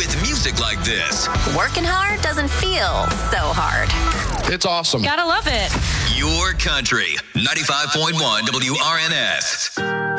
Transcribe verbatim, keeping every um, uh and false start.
with music like this. Working hard doesn't feel so hard. It's awesome. Gotta love it. Your country, ninety-five point one W R N S.